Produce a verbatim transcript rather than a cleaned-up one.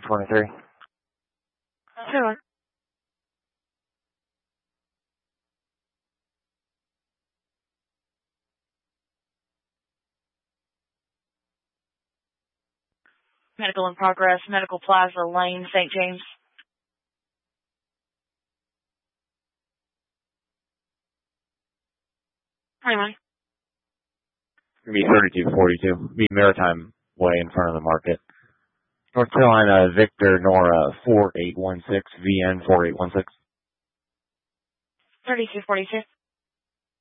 twenty-three. Sure. Medical in progress, Medical Plaza Lane, Saint James. Anyway. It'll be thirty-two forty-two. Be Maritime Way in front of the market. North Carolina, Victor, Nora, four eight one six, V N four eight one six. thirty-two forty-two.